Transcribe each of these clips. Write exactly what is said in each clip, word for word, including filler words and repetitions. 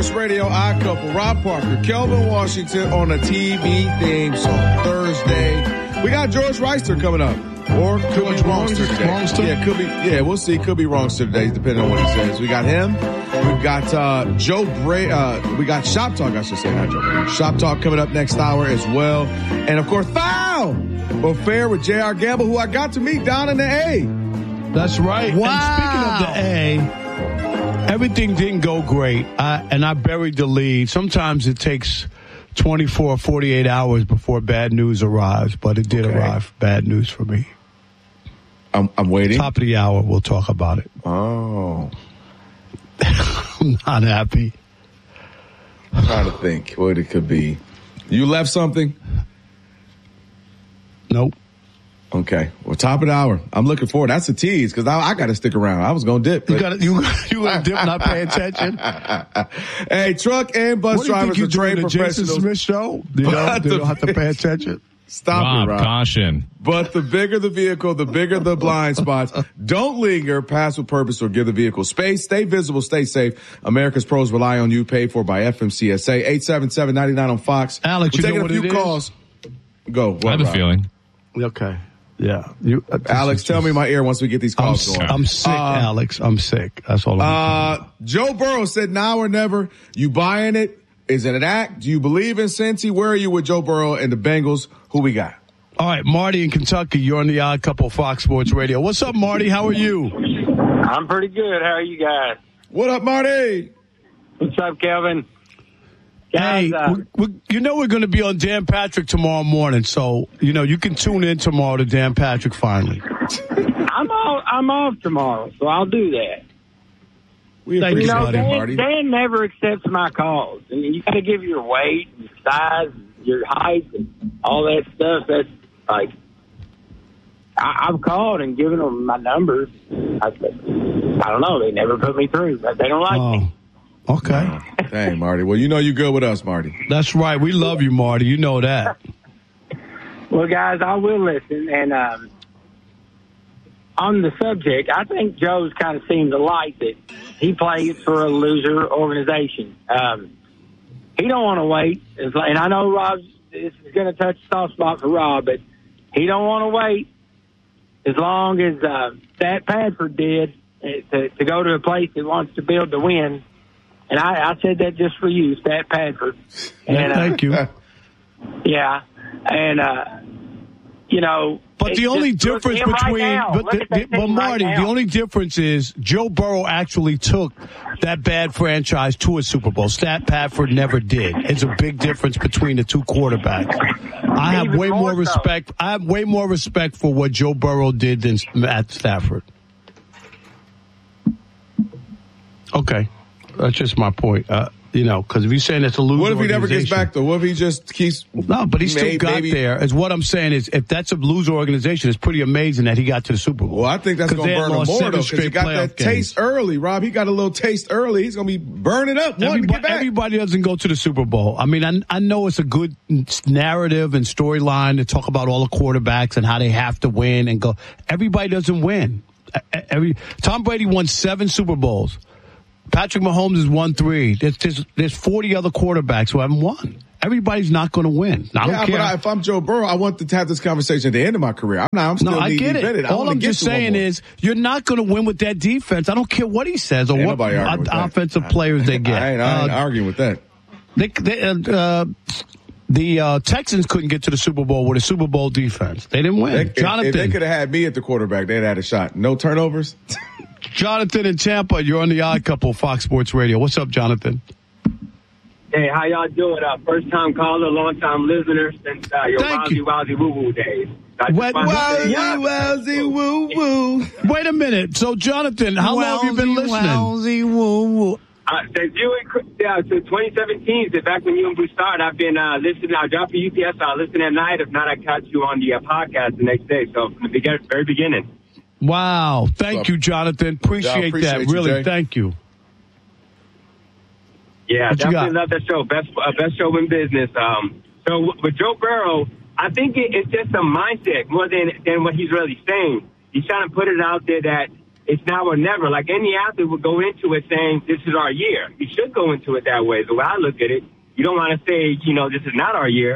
Sports Radio, Odd Couple, Rob Parker, Kelvin Washington on a T V theme song Thursday. We got George Reister coming up. Or could be Wrongster today. Wrongster? Yeah, could be. Yeah, we'll see. Could be Wrongster today, depending on what he says. We got him. We've got uh, Joe Bray. Uh, we got Shop Talk, I should say, not Joe Bray. Shop Talk coming up next hour as well. And of course, Foul Affair with J R. Gamble, who I got to meet down in the A. That's right. Wow. And speaking of the A, everything didn't go great, I, and I buried the lead. Sometimes it takes twenty-four, forty-eight hours before bad news arrives, but it did okay. arrive. Bad news for me. I'm, I'm waiting. Top of the hour, we'll talk about it. Oh. I'm not happy. I'm trying to think what it could be. You left something? Nope. Okay. Well, top of the hour. I'm looking forward. That's a tease because I, I got to stick around. I was going to dip. You got you you going to dip, not pay attention. Hey, truck and bus what do you drivers think are trained the professionals. Jason Smith show? You know, they don't have to pay attention. Stop Rob, it, Rob. Caution. But the bigger the vehicle, the bigger the blind spots. Don't linger, pass with purpose, or give the vehicle space. Stay visible, stay safe. America's pros rely on you. Paid for by F M C S A. eight seven seven, nine nine on Fox. Alex, We're you taking know a few what it calls. Is? Go. What, I have Rob? a feeling. Okay. Yeah. You, uh, Alex, tell me in my ear once we get these calls I'm, going. I'm sick, uh, Alex. I'm sick. That's all I'm uh, Joe Burrow said now or never. You buying it? Is it an act? Do you believe in Cincy? Where are you with Joe Burrow and the Bengals? Who we got? All right, Marty in Kentucky. You're on the Odd Couple Fox Sports Radio. What's up, Marty? How are you? I'm pretty good. How are you guys? What up, Marty? What's up, Kelvin? Guys, hey, uh, we, we, you know we're going to be on Dan Patrick tomorrow morning, so you know you can tune in tomorrow to Dan Patrick finally. I'm off. I'm off tomorrow, so I'll do that. We Thank appreciate you, know, it, Dan, Marty. Dan never accepts my calls. I mean, you got to give your weight, and your size, and your height, and all that stuff. That's like I, I've called and given them my numbers. I, I don't know. They never put me through. They don't like Oh, me. okay. Dang, Marty. Well, you know you're good with us, Marty. That's right. We love you, Marty. You know that. Well, guys, I will listen. And um, on the subject, I think Joe's kind of seemed to like that he plays for a loser organization. Um, he don't want to wait. It's like, and I know Rob, this is going to touch a soft spot for Rob, but he don't want to wait as long as uh, Stat Padford did uh, to, to go to a place that wants to build to win. And I, I said that just for you, Stat Padford. And, uh, Thank you. Yeah. And, uh, you know. But the only difference between, right but, the, the, but Marty, right the only difference is Joe Burrow actually took that bad franchise to a Super Bowl. Stat Padford never did. It's a big difference between the two quarterbacks. I have Even way more more so. respect. I have way more respect for what Joe Burrow did than Matt Stafford. Okay, that's just my point. Uh, you know, because if you're saying it's a loser, What if he never gets organization- back, though? What if he just keeps... No, but he still Maybe- got maybe- there. Is what I'm saying is, if that's a loser organization, it's pretty amazing that he got to the Super Bowl. Well, I think that's 'Cause going they to had burn him lost more, seven though, because he straight got playoff that games. taste early, Rob. He got a little taste early. He's going to be burning up, wanting to Everybody, get back. everybody doesn't go to the Super Bowl. I mean, I, I know it's a good narrative and storyline to talk about all the quarterbacks and how they have to win and go. Everybody doesn't win. Every Tom Brady won seven Super Bowls. Patrick Mahomes has won three. There's, there's, there's forty other quarterbacks who haven't won. Everybody's not going to win. I don't yeah, care. but I, if I'm Joe Burrow, I want to have this conversation at the end of my career. I'm not. I'm still No, I need- get it. vetted. I All wanna I'm get just to one saying more. is you're not going to win with that defense. I don't care what he says or Ain't what nobody arguing with that. offensive players they get. I ain't, I ain't Uh, arguing with that. They, they, uh, uh, the uh, Texans couldn't get to the Super Bowl with a Super Bowl defense. They didn't win. They, if, Jonathan, if they could have had me at the quarterback, they'd had a shot. No turnovers. Jonathan in Tampa, you're on the Odd Couple, Fox Sports Radio. What's up, Jonathan? Hey, how y'all doing? Uh, first time caller, long time listener since uh, your Thank wowsy you. wowsy woo woo days. I just Wet, wanted to say, Wowsy, uh, wowsy, woo, woo. Wait a minute. So, Jonathan, how long have you been listening? Wowsy, woo, woo. Uh, since you and yeah, since twenty seventeen, so back when you and Bruce started, I've been uh, listening. I drop a U P S, I listen at night. If not, I catch you on the uh, podcast the next day. So from the begin- very beginning. Wow. Thank you, Jonathan. Appreciate, Yeah, appreciate that. you, Really, Jay. thank you. Yeah, What you definitely got? love that show. Best uh, best show in business. Um, so with Joe Burrow, I think it, it's just a mindset more than than what he's really saying. He's trying to put it out there that it's now or never. Like any athlete would go into it saying, this is our year. You should go into it that way. The way I look at it, you don't want to say, you know, this is not our year.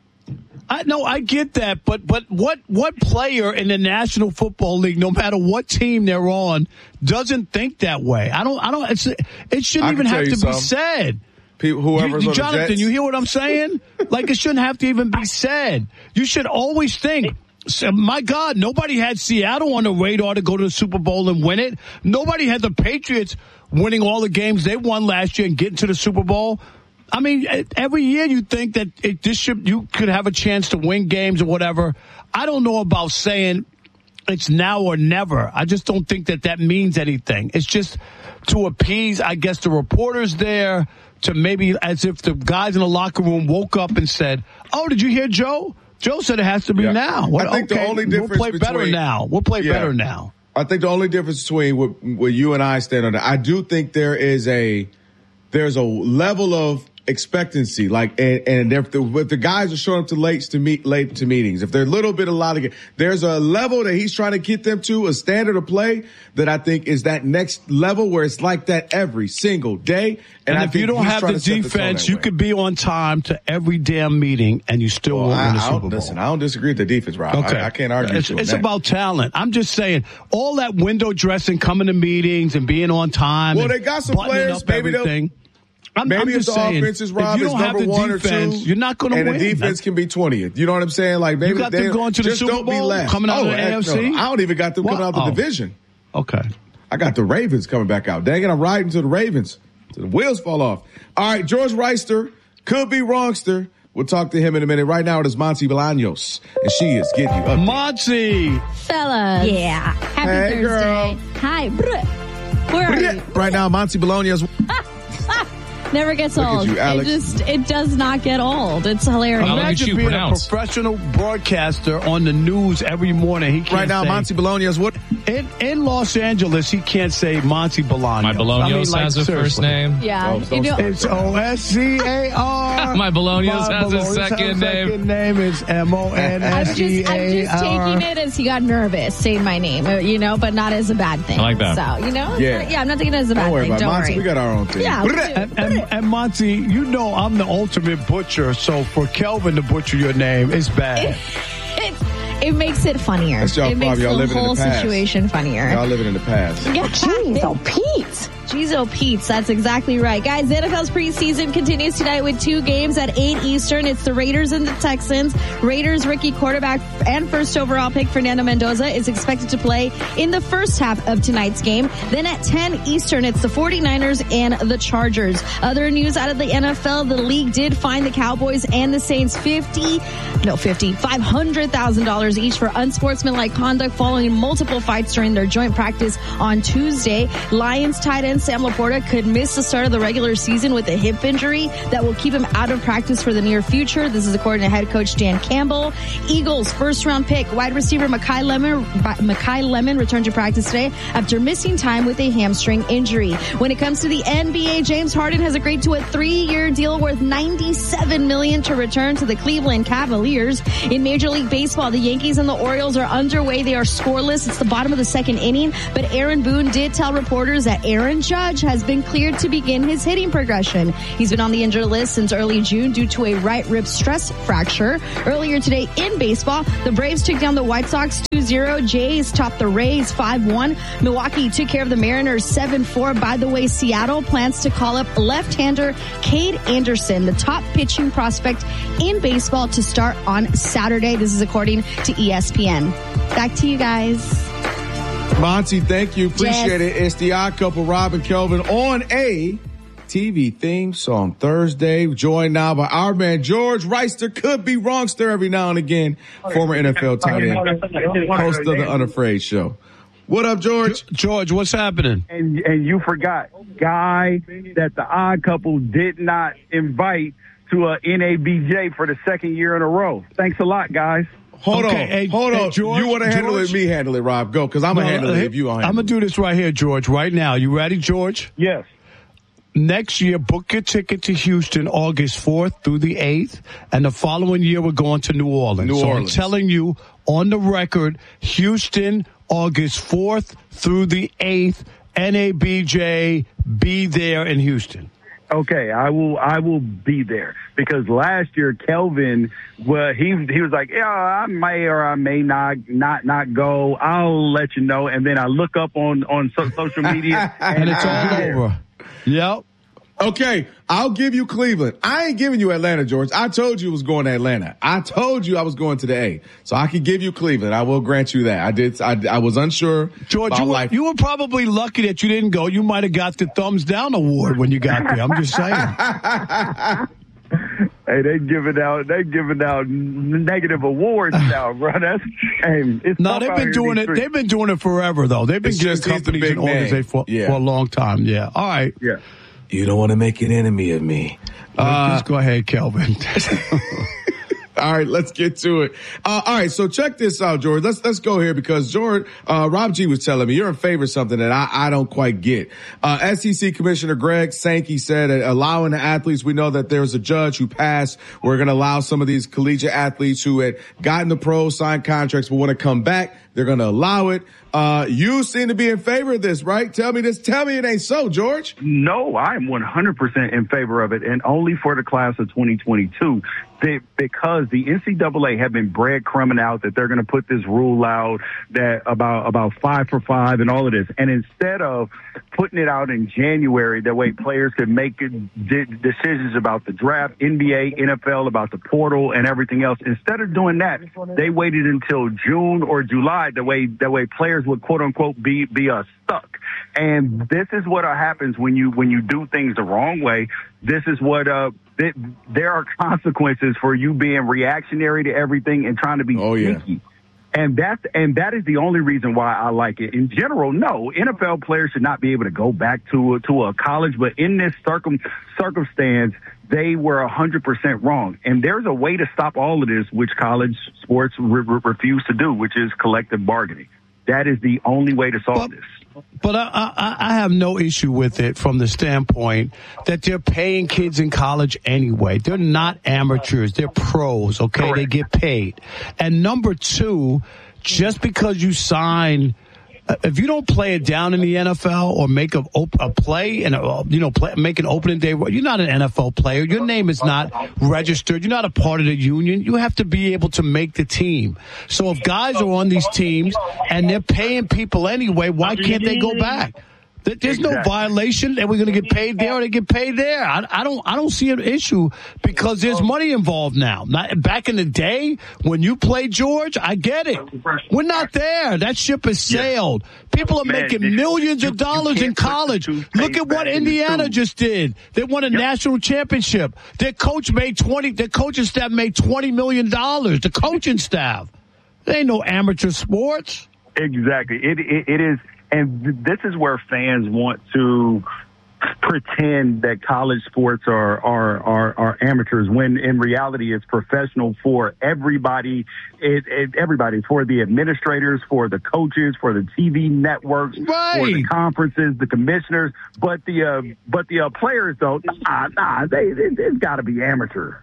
I no, I get that, but but what what player in the National Football League, no matter what team they're on, doesn't think that way? I don't. I don't. It's, it shouldn't even have to be said. People, whoever's you, on Jonathan, the Jets. You hear what I'm saying? Like it shouldn't have to even be said. You should always think. My God, nobody had Seattle on the radar to go to the Super Bowl and win it. Nobody had the Patriots winning all the games they won last year and getting to the Super Bowl. I mean, every year you think that it, this should, you could have a chance to win games or whatever. I don't know about saying it's now or never. I just don't think that that means anything. It's just to appease, I guess, the reporters there, to maybe as if the guys in the locker room woke up and said, oh, did you hear Joe? Joe said it has to be yeah. now. Well, I think okay, the only difference we'll play between, better now. We'll play yeah, better now. I think the only difference between what, what you and I stand on, I do think there is a, there's a level of expectancy, like, and, and if, the, if the guys are showing up to late to meet late to meetings, if they're a little bit a lot of, there's a level that he's trying to get them to, a standard of play that I think is that next level where it's like that every single day. And, and I if you don't have the defense, you could be on time to every damn meeting, and you still well, won't I, win the I Super Bowl. Listen, I don't disagree with the defense, Rob. Okay. I, I can't argue. It's, it's that. about talent. I'm just saying, all that window dressing, coming to meetings, and being on time. Well, they got some players. Maybe everything. I'm, Maybe I'm if just the saying, offense is Rob if you is don't number have the one defense, or two, you're not going to win. And the defense That's, can be twentieth. You know what I'm saying? Like maybe you got they, them going to the just Super don't be Bowl, last. coming out oh, of the A F C. No, I don't even got them what? coming out the oh. division. Okay, I got the Ravens coming back out. Dang it, I'm riding to the Ravens. So the wheels fall off. All right, George Reister could be wrongster. We'll talk to him in a minute. Right now it is Monty Bolaños, and she is getting you up. Monty, fellas, yeah, happy hey, Thursday. Girl. Hi, where are you? Right now, Monty Bolaños. Never gets Look old. At you, Alex. It just it does not get old. It's hilarious. How Imagine being pronounce? a professional broadcaster on the news every morning. He can't right now, say, Monty Bolaños. What in in Los Angeles? He can't say Monty Bolaños. My Bolaños I mean, like, has a seriously. first name. Yeah, oh, so you know, it's O S C A R. My Bolaños My has Bolaños a second name. Second name is M O N S E A R. I'm just taking it as he got nervous saying my name, you know, but not as a bad thing. I like that. So you know, yeah, yeah, I'm not taking it as a bad Don't worry thing. about Don't Monty. worry. We got our own thing. Yeah, and, and, and Monty. You know I'm the ultimate butcher, so for Kelvin to butcher your name is bad. It, it, it makes it funnier. That's y'all it makes y'all the living whole in the past. situation funnier. Y'all living in the past. Yeah. Jeez, oh Pete. Jeez, oh Pete's. That's exactly right. Guys, the N F L's preseason continues tonight with two games at eight Eastern. It's the Raiders and the Texans. Raiders rookie quarterback and first overall pick Fernando Mendoza is expected to play in the first half of tonight's game. Then at ten Eastern, it's the 49ers and the Chargers. Other news out of the N F L, the league did fine the Cowboys and the Saints fifty, no fifty, five hundred thousand dollars each for unsportsmanlike conduct following multiple fights during their joint practice on Tuesday. Lions tight end Sam Laporta could miss the start of the regular season with a hip injury that will keep him out of practice for the near future. This is according to head coach Dan Campbell. Eagles first round pick wide receiver Mekhi Lemon, Mekhi Lemon returned to practice today after missing time with a hamstring injury. When it comes to the N B A, James Harden has agreed to a three-year deal worth ninety-seven million dollars to return to the Cleveland Cavaliers. In Major League Baseball, the Yankees and the Orioles are underway. They are scoreless. It's the bottom of the second inning, but Aaron Boone did tell reporters that Aaron Judge has been cleared to begin his hitting progression. He's been on the injured list since early June due to a right rib stress fracture. Earlier today in baseball, the Braves took down the White Sox two zero. Jays topped the Rays five one. Milwaukee took care of the Mariners seven four. By the way, Seattle plans to call up left-hander Cade Anderson, the top pitching prospect in baseball, to start on Saturday. This is according to E S P N. Back to you guys. Monty, thank you. Appreciate yes. it. It's the Odd Couple, Rob and Kelvin, on a T V theme song Thursday. Joined now by our man, George Reister. Could be wrongster every now and again. Former N F L tight end, host of the Unafraid Show. What up, George? George, what's happening? And and you forgot, guy that the Odd Couple did not invite to a N A B J for the second year in a row. Thanks a lot, guys. Hold okay, on, hey, hold hey, on. George, you want to handle George? it? Me handle it, Rob. Go, because I'm gonna no, handle it hey, if you want. I'm gonna do this right here, George. Right now, you ready, George? Yes. Next year, book your ticket to Houston, August fourth through the eighth, and the following year we're going to New Orleans. New so Orleans. I'm telling you on the record, Houston August fourth through the eighth. N A B J, be there in Houston. Okay, I will. I will be there because last year Kelvin, well, he he was like, yeah, I may or I may not not not go. I'll let you know. And then I look up on on so, social media, and, and it's all over. Yep. Okay, I'll give you Cleveland. I ain't giving you Atlanta, George. I told you I was going to Atlanta. I told you I was going to the A. So I can give you Cleveland. I will grant you that. I did. I, I was unsure. George, you were, you were probably lucky that you didn't go. You might have got the thumbs down award when you got there. I'm just saying. Hey, they giving out they giving out negative awards now, bro. That's shame. It's no, they've been doing it. Streets. They've been doing it forever, though. They've been it's giving just, companies and organizations for, yeah. for a long time. Yeah. All right. Yeah. You don't want to make an enemy of me. Uh, Just go ahead, Kelvin. All right, let's get to it. Uh, all right, so check this out, George. Let's let's go here because George, uh, Rob G was telling me you're in favor of something that I, I don't quite get. Uh, S E C Commissioner Greg Sankey said uh, allowing the athletes, we know that there's a judge who passed. We're going to allow some of these collegiate athletes who had gotten the pros, signed contracts, but want to come back. They're going to allow it. Uh, you seem to be in favor of this, right? Tell me this. Tell me it ain't so, George. No, I'm one hundred percent in favor of it, and only for the class of twenty twenty-two. They, because the N C double A have been breadcrumbing out that they're going to put this rule out that about about five for five and all of this. And instead of putting it out in January, that way players could make decisions about the draft, N B A, N F L, about the portal and everything else. Instead of doing that, they waited until June or July. That way, that way players would quote unquote be be uh, stuck. And this is what uh, happens when you when you do things the wrong way. This is what uh. It, there are consequences for you being reactionary to everything and trying to be oh, yeah. sneaky. And that's, and that is the only reason why I like it. In general, no, N F L players should not be able to go back to, to a college, but in this circum, circumstance, they were one hundred percent wrong. And there's a way to stop all of this, which college sports re- re- refuse to do, which is collective bargaining. That is the only way to solve but, this. But I, I, I have no issue with it from the standpoint that they're paying kids in college anyway. They're not amateurs. They're pros, okay? Correct. They get paid. And number two, just because you sign – if you don't play it down in the N F L or make a, a play and a, you know play, make an opening day, you're not an N F L player. Your name is not registered. You're not a part of the union. You have to be able to make the team. So if guys are on these teams and they're paying people anyway, why can't they go back? There's no violation that we're going to get paid there or they get paid there. I, I don't, I don't see an issue because there's money involved now. Not, back in the day when you played, George, I get it. We're not there. That ship has sailed. People are making millions of dollars in college. Look at what Indiana just did. They won a national championship. Their coach made twenty. Their coaching staff made twenty million dollars. The coaching staff. There ain't no amateur sports. Exactly. It, it, it is. And this is where fans want to pretend that college sports are, are, are, are amateurs when in reality it's professional for everybody. It, it, everybody, for the administrators, for the coaches, for the T V networks, right. for the conferences, the commissioners. But the, uh, but the uh, players, though, nah, nah, they, it, it's got to be amateur.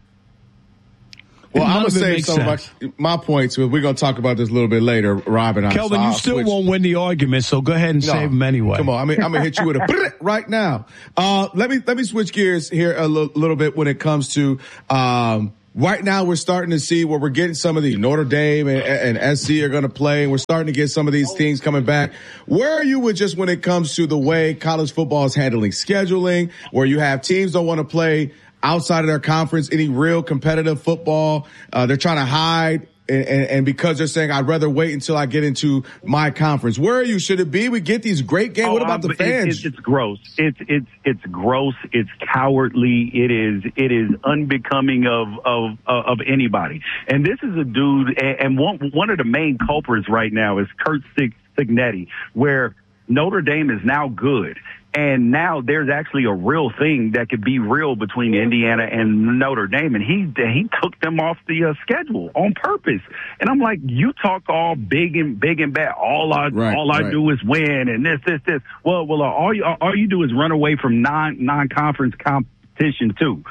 Well, I'm going to say some of my, my points. We're going to talk about this a little bit later, Rob and I. Kelvin, so you still switch. won't win the argument, so go ahead and no, save them anyway. Come on, I mean, I'm going to hit you with a right now. Uh, let me let me switch gears here a l- little bit when it comes to um, right now. We're starting to see where we're getting some of the Notre Dame and, and S C are going to play, and we're starting to get some of these things coming back. Where are you with just when it comes to the way college football is handling scheduling, where you have teams don't want to play outside of their conference, any real competitive football? Uh, they're trying to hide. And, and, and because they're saying, I'd rather wait until I get into my conference. Where are you? Should it be? We get these great games. Oh, what about the fans? It's, it's gross. It's, it's, it's gross. It's cowardly. It is, it is unbecoming of, of, of anybody. And this is a dude, and one, one of the main culprits right now is Curt Cignetti, where Notre Dame is now good. And now there's actually a real thing that could be real between Indiana and Notre Dame. And he he took them off the uh, schedule on purpose. And I'm like, you talk all big and big and bad. All I right, all I right. do is win and this, this, this. Well, well, uh, all you all you do is run away from non non conference competition too.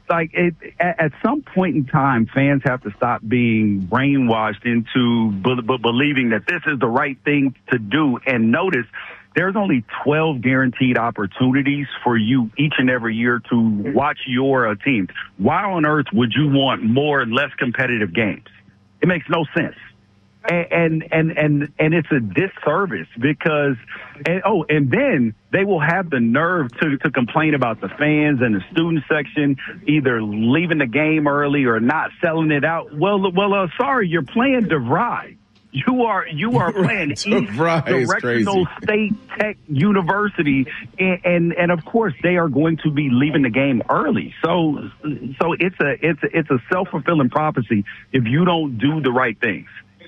like it, at, at some point in time, fans have to stop being brainwashed into b- b- believing that this is the right thing to do. And notice, there's only twelve guaranteed opportunities for you each and every year to watch your uh, team. Why on earth would you want more and less competitive games? It makes no sense. And, and, and, and it's a disservice because, and, oh, and then they will have the nerve to, to complain about the fans and the student section either leaving the game early or not selling it out. Well, well, uh, sorry, you're playing DeVry. You are, you are playing East Directional State Tech University. And, and, and of course they are going to be leaving the game early. So, so it's a, it's a, it's a self-fulfilling prophecy if you don't do the right things.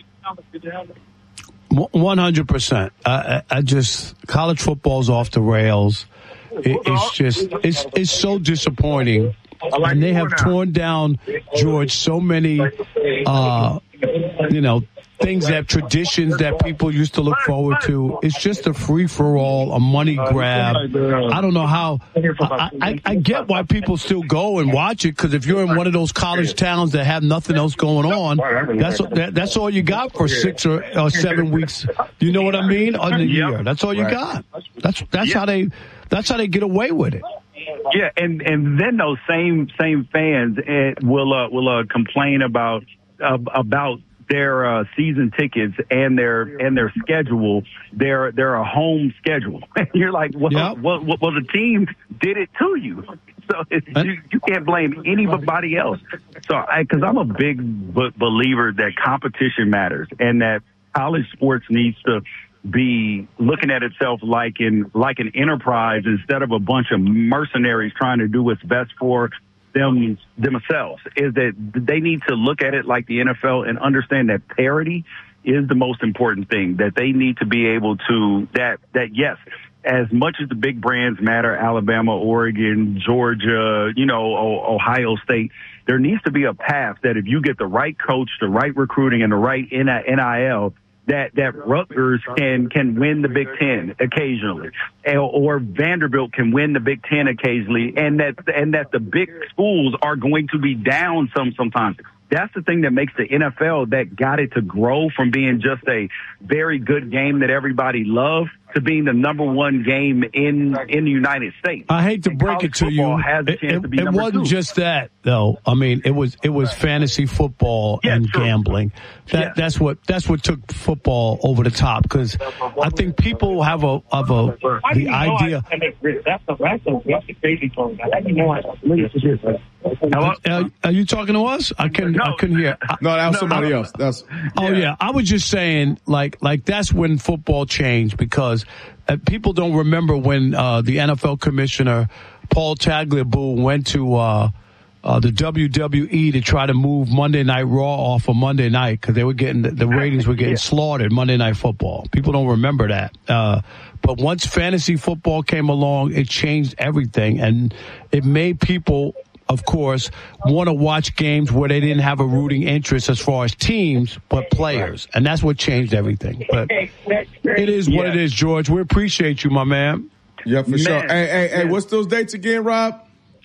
One hundred percent. I, I just college football's off the rails. It, it's just it's it's so disappointing, and they have torn down, George, so many, uh, you know, things that traditions that people used to look forward to. It's just a free for all, a money grab. I don't know how. I, I, I get why people still go and watch it, because if you're in one of those college towns that have nothing else going on, that's that, that's all you got for six or, or seven weeks. You know what I mean? On the year, that's all you got. That's that's how they that's how they get away with it. Yeah, and and then those same same fans uh, will uh, will uh, complain about uh, about. their uh, season tickets and their and their schedule, their their a home schedule. You're like, well, yep. well, well, well, the team did it to you, so it's, you, you can't blame anybody else. So, because I'm a big b- believer that competition matters and that college sports needs to be looking at itself like in like an enterprise instead of a bunch of mercenaries trying to do what's best for them themselves. Is that they need to look at it like the N F L and understand that parity is the most important thing, that they need to be able to that that yes, as much as the big brands matter, Alabama, Oregon, Georgia, you know, o- Ohio State, there needs to be a path that if you get the right coach, the right recruiting, and the right N I L, that that Rutgers can can win the Big Ten occasionally, or Vanderbilt can win the Big Ten occasionally, and that and that the big schools are going to be down some sometimes. That's the thing that makes the N F L that got it to grow from being just a very good game that everybody loved to being the number one game in in the United States. I hate to break it to you. Has a chance it to be it number wasn't two. just that, though. I mean, it was it was fantasy football yeah, and true. gambling. That yeah. that's what that's what took football over the top, because I think people have a of a the idea. That's the that's the that's the crazy part. I didn't know. Hello? Uh, are you talking to us? I couldn't. No. I couldn't hear. No, that was no, somebody no. else. That's. Oh yeah. yeah, I was just saying, like, like that's when football changed, because uh, people don't remember when uh, the N F L commissioner Paul Tagliabue went to uh, uh, the W W E to try to move Monday Night Raw off of Monday night, because they were getting the ratings were getting yeah. slaughtered. Monday Night Football. People don't remember that. Uh, but once fantasy football came along, it changed everything, and it made people, of course, want to watch games where they didn't have a rooting interest as far as teams, but players. And that's what changed everything. But it is what yeah. it is, George. We appreciate you, my man. Yeah, for man. sure. Hey, hey, hey, what's those dates again, Rob?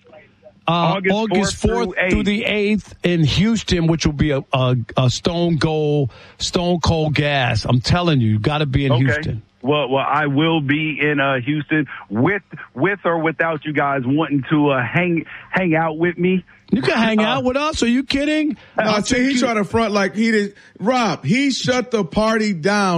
Uh, August fourth through, through the eighth in Houston, which will be a, a, a stone cold, stone cold gas. I'm telling you, you got to be in okay. Houston. Well, well, I will be in uh, Houston with with or without you guys wanting to uh, hang hang out with me. You can hang uh, out with us. Are you kidding? No, I see he trying to front like he did. Rob, he shut the party down